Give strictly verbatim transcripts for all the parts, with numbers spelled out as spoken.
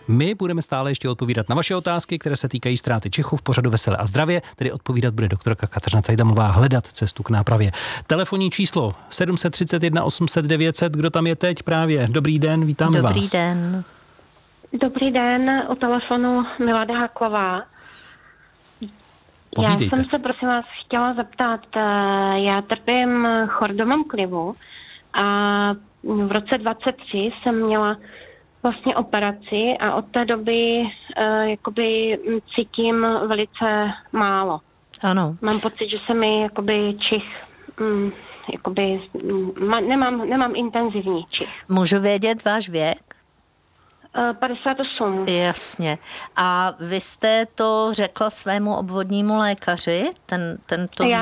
My budeme stále ještě odpovídat na vaše otázky, které se týkají ztráty čichu v pořadu Veselé a zdravě, tedy odpovídat bude doktorka Kateřina Cajdamová, hledat cestu k nápravě. Telefonní číslo sedm set třicet jedna osm set devět set, kdo tam je teď právě? Dobrý den, vítáme Dobrý vás. Dobrý den. Dobrý den, u telefonu Milada Haklová. Povídejte. Já jsem se prosím vás chtěla zeptat, já trpím chordomem klivu a v roce dvacet tři jsem měla vlastně operaci a od té doby jakoby cítím velice málo. Ano. Mám pocit, že se mi jakoby čich, jakoby, nemám, nemám intenzivní čich. Můžu vědět váš věk? padesát osm. Jasně. A vy jste to řekla svému obvodnímu lékaři? Ten, ten to ví? Já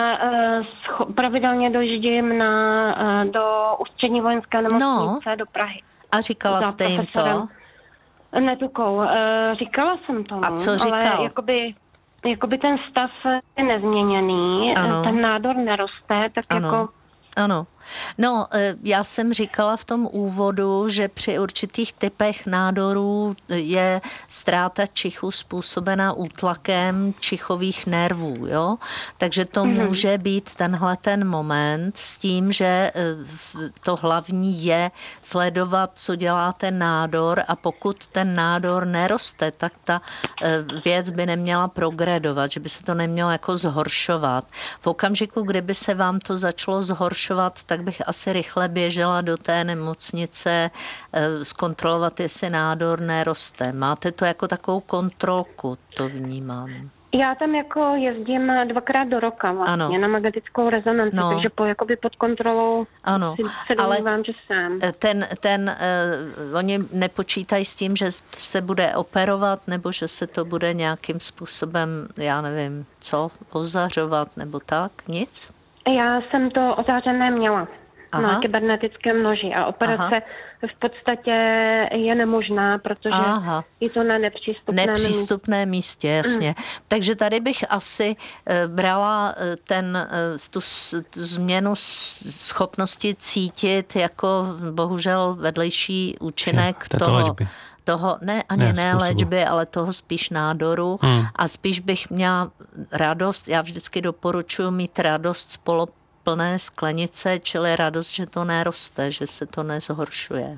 uh, pravidelně dojíždím na, uh, do ústřední vojenské nemocnice no. do Prahy. A říkala Za jste jim to? Netukou. Uh, říkala jsem to. A co říkal? Ale jakoby, jakoby ten stav je nezměněný, ano. Ten nádor neroste, tak ano. jako... Ano. No, já jsem říkala v tom úvodu, že při určitých typech nádorů je ztráta čichu způsobená útlakem čichových nervů, jo? Takže to mm. může být tenhle ten moment s tím, že to hlavní je sledovat, co dělá ten nádor a pokud ten nádor neroste, tak ta věc by neměla progredovat, že by se to nemělo jako zhoršovat. V okamžiku, kdyby se vám to začalo zhoršovat, tak bych asi rychle běžela do té nemocnice zkontrolovat, jestli nádor neroste. Máte to jako takovou kontrolku, to vnímám. Já tam jako jezdím dvakrát do roka vlastně ano. na magnetickou rezonanci, no. takže po, jakoby pod kontrolou ano. si, se domnívám, že jsem. Ten, ten, uh, oni nepočítají s tím, že se bude operovat, nebo že se to bude nějakým způsobem, já nevím, co, ozařovat, nebo tak, nic? Já jsem to ozářené měla. Aha. Na kybernetickém noži a operace Aha. v podstatě je nemožná, protože Aha. je to na nepřístupném, nepřístupném místě. jasně. Mm. Takže tady bych asi brala ten, tu, tu změnu schopnosti cítit jako bohužel vedlejší účinek je, toho, léčby. toho, ne ani ne, ne léčby, ale toho spíš nádoru hmm. a spíš bych měla radost, já vždycky doporučuji mít radost z poloplné sklenice, čili radost, že to neroste, že se to nezhoršuje.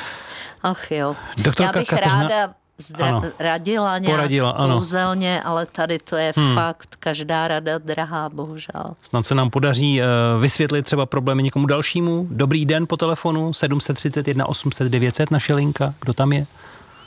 Ach jo. Doktorka já bych Kateřina... ráda zdra- radila nějak Poradila, ano. kouzelně, ale tady to je hmm. fakt, každá rada drahá, bohužel. Snad se nám podaří uh, vysvětlit třeba problémy někomu dalšímu. Dobrý den po telefonu, sedm set třicet jedna osm set devět set, naše linka, kdo tam je?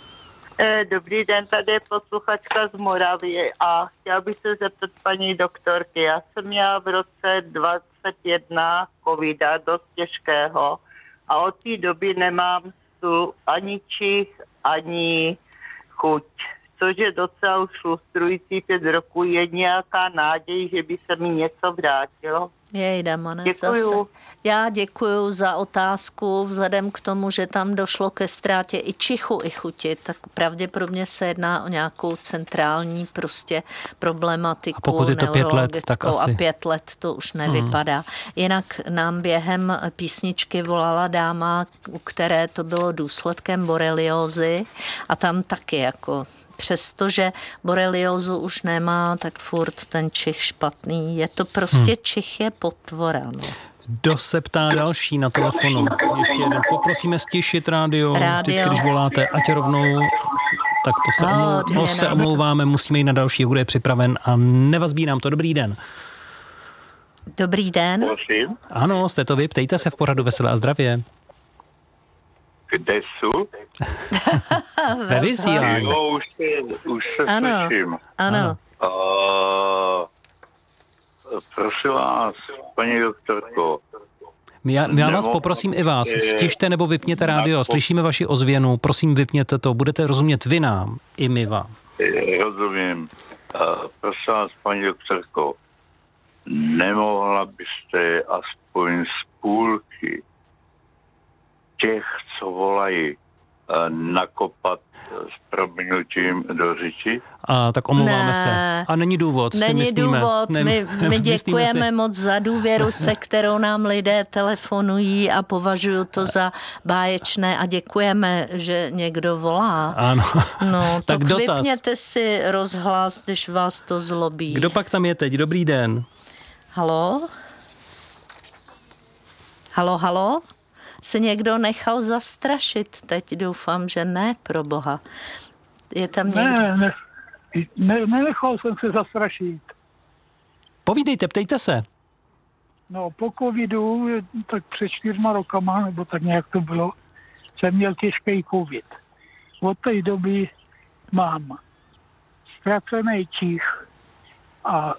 Dobrý den, tady je posluchačka z Moravy a chtěla bych se zeptat paní doktorky. Já jsem měla v roce dvacet jedna covida, dost těžkého a od té doby nemám tu ani čich, ani chuť, což je docela už frustrující pět roků. Je nějaká naděj, že by se mi něco vrátilo? Jejda, Mane, zase. Já děkuju za otázku, vzhledem k tomu, že tam došlo ke ztrátě i čichu, i chuti, tak pravděpodobně se jedná o nějakou centrální prostě problematiku. A pokud je to pět let, tak asi. A pět let to už nevypadá. Hmm. Jinak nám během písničky volala dáma, u které to bylo důsledkem boreliózy a tam taky jako přestože boreliózu už nemá, tak furt ten čich špatný. Je to prostě hmm. čich je potvora. No. Kdo se ptá další na telefonu? Ještě jeden. Poprosíme stišit rádio, rádio. Vždycky, když voláte, ať rovnou, tak to se, omlou, no, se omlouváme, musíme jít na další, kdo je připraven a nevazbí nám to. Dobrý den. Dobrý den. Prosím. Ano, jste to vy, ptejte se v pořadu Veselé a zdravě. Kde jsou? Ve vysílání. No, už se, už se ano, slyším. Ano. Uh, prosím vás, paní doktorko. Já, já vás poprosím i vás, stište nebo vypněte rádio, slyšíme vaši ozvěnu, prosím vypněte to, budete rozumět vy nám, i my vám. Rozumím. Uh, prosím vás, paní doktorko, nemohla byste aspoň z půlky těch, co volají, nakopat s prominutím do řeči. A tak omlouváme Ne. se. A není důvod. si Není myslíme. důvod, Ne, my, my myslíme děkujeme si. moc za důvěru, se kterou nám lidé telefonují a považuju to za báječné a děkujeme, že někdo volá. Ano. No, Tak tak dotaz. vypněte si rozhlas, když vás to zlobí. Kdo pak tam je teď? Dobrý den. Halo? Halo, halo? Se někdo nechal zastrašit teď? Doufám, že ne, pro boha. Je tam někdo? Ne, ne, ne, nenechal jsem se zastrašit. Povídejte, ptejte se. No, po covidu, tak před čtyřma rokama, nebo tak nějak to bylo, jsem měl těžký covid. Od té doby mám ztracený čich a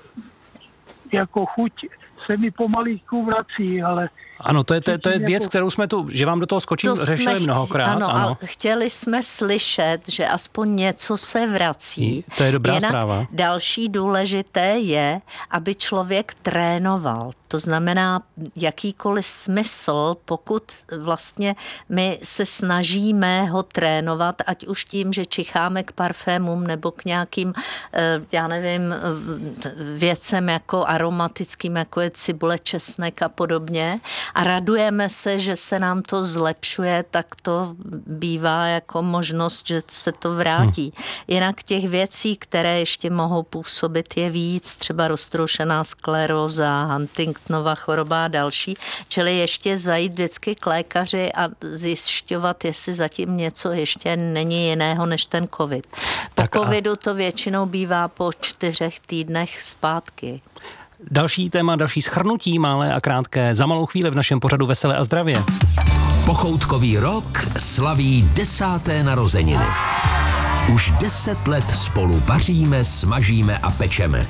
jako chuť se mi pomalíku vrací, ale... Ano, to je, to je, to je Cítím věc, jako- kterou jsme tu, že vám do toho skočím, To řešili jsme mnohokrát. Ano, Ano. a chtěli jsme slyšet, že aspoň něco se vrací. To je dobrá Jinak zpráva. další důležité je, aby člověk trénoval. To znamená, jakýkoliv smysl, pokud vlastně my se snažíme ho trénovat, ať už tím, že čicháme k parfémům nebo k nějakým, eh, já nevím, eh, věcem jako aromatickým, jako je cibule, česnek a podobně, a radujeme se, že se nám to zlepšuje, tak to bývá jako možnost, že se to vrátí. Hmm. Jinak těch věcí, které ještě mohou působit, je víc, třeba roztroušená skleróza, Huntingtonova choroba a další, čili ještě zajít vždycky k lékaři a zjišťovat, jestli zatím něco ještě není jiného než ten covid. Po Tak a- covidu to většinou bývá po čtyřech týdnech zpátky. Další téma, další shrnutí, malé a krátké, za malou chvíli v našem pořadu Veselé a zdravě. Pochoutkový rok slaví desáté narozeniny. Už deset let spolu vaříme, smažíme a pečeme.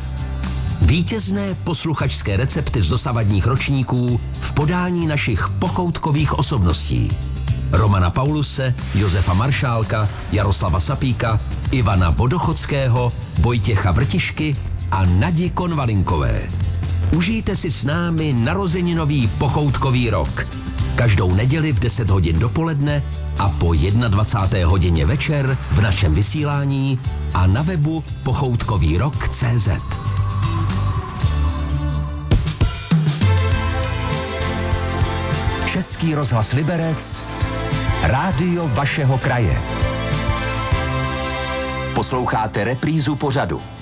Vítězné posluchačské recepty z dosavadních ročníků v podání našich pochoutkových osobností. Romana Pauluse, Josefa Maršálka, Jaroslava Sapíka, Ivana Vodochodského, Vojtěcha Vrtišky a Nadi Konvalinkové. Užijte si s námi narozeninový pochoutkový rok. Každou neděli v deset hodin dopoledne a po dvacáté jedné hodině večer v našem vysílání a na webu pochoutkový rok tečka cé zet. Český rozhlas Liberec, rádio vašeho kraje. Posloucháte reprízu pořadu.